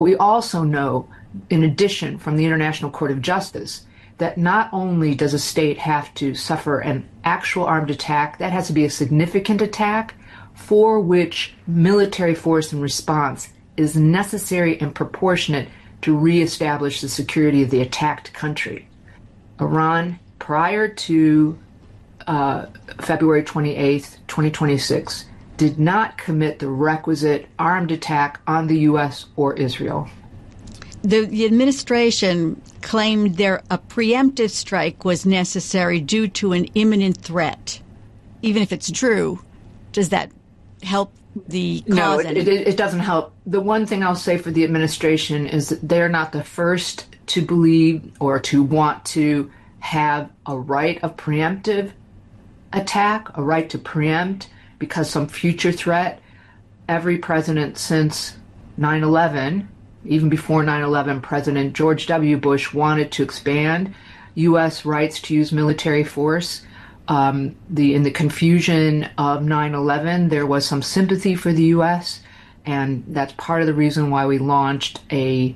We also know, in addition, from the International Court of Justice, that not only does a state have to suffer an actual armed attack, that has to be a significant attack for which military force and response is necessary and proportionate to reestablish the security of the attacked country. Iran, prior to February 28th, 2026, did not commit the requisite armed attack on the U.S. or Israel. The administration claimed a preemptive strike was necessary due to an imminent threat. Even if it's true, does that help the cause? No, it doesn't help. The one thing I'll say for the administration is that they're not the first to believe or to want to have a right of preemptive attack, a right to preempt because some future threat. Every president since 9/11, even before 9/11, President George W. Bush wanted to expand U.S. rights to use military force. In the confusion of 9/11, there was some sympathy for the U.S., and that's part of the reason why we launched a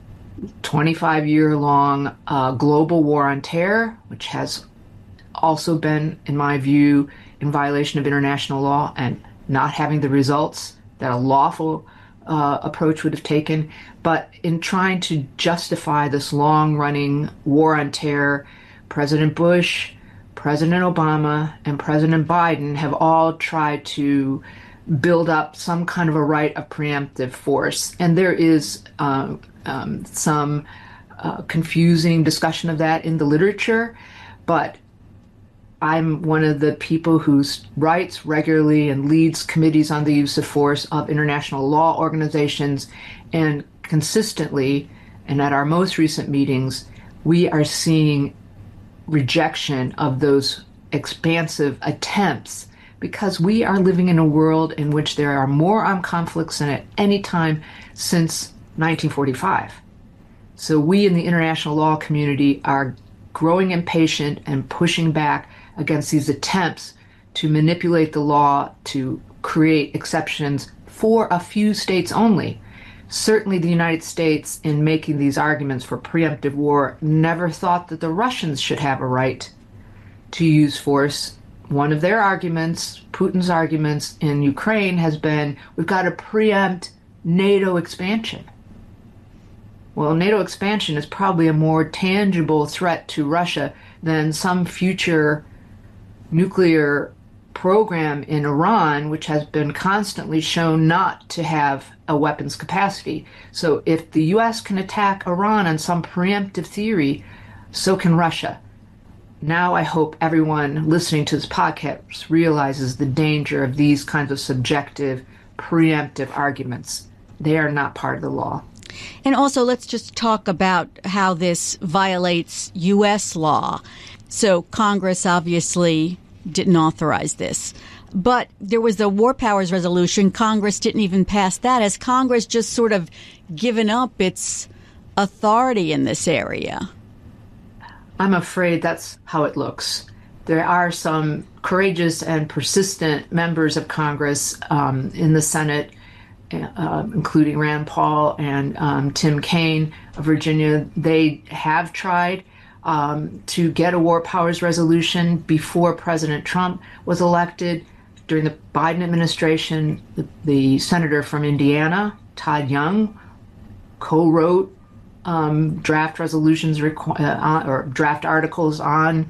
25-year-long global war on terror, which has also been, in my view, in violation of international law and not having the results that a lawful approach would have taken. But in trying to justify this long-running war on terror, President Bush, President Obama, and President Biden have all tried to build up some kind of a right of preemptive force. And there is some confusing discussion of that in the literature, but I'm one of the people who writes regularly and leads committees on the use of force of international law organizations, and consistently, and at our most recent meetings, we are seeing rejection of those expansive attempts because we are living in a world in which there are more armed conflicts than at any time since 1945. So we in the international law community are growing impatient and pushing back against these attempts to manipulate the law to create exceptions for a few states only. Certainly the United States, in making these arguments for preemptive war, never thought that the Russians should have a right to use force. One of their arguments, Putin's arguments in Ukraine, has been, we've got to preempt NATO expansion. Well, NATO expansion is probably a more tangible threat to Russia than some future nuclear program in Iran, which has been constantly shown not to have a weapons capacity. So if the U.S. can attack Iran on some preemptive theory, so can Russia. Now I hope everyone listening to this podcast realizes the danger of these kinds of subjective, preemptive arguments. They are not part of the law. And also, let's just talk about how this violates U.S. law. So Congress obviously didn't authorize this. But there was the War Powers Resolution. Congress didn't even pass that. Has Congress just sort of given up its authority in this area? I'm afraid that's how it looks. There are some courageous and persistent members of Congress in the Senate, including Rand Paul and Tim Kaine of Virginia. They have tried to get a War Powers Resolution before President Trump was elected. During the Biden administration, the senator from Indiana, Todd Young, co-wrote draft resolutions or draft articles on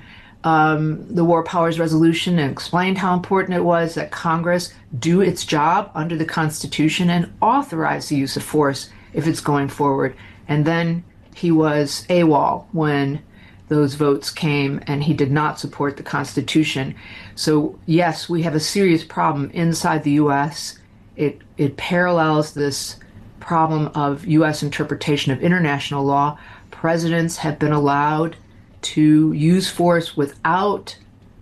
the War Powers Resolution and explained how important it was that Congress do its job under the Constitution and authorize the use of force if it's going forward. And then he was AWOL when those votes came, and he did not support the Constitution. So yes, we have a serious problem inside the U.S. It parallels this problem of U.S. interpretation of international law. Presidents have been allowed to use force without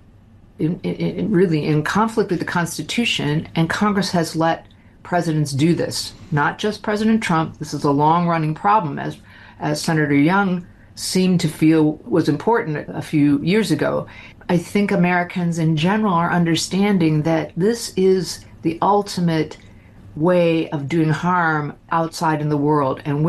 really in conflict with the Constitution, and Congress has let presidents do this. Not just President Trump. This is a long-running problem, as Senator Young seemed to feel was important a few years ago. I think Americans in general are understanding that this is the ultimate way of doing harm outside in the world, and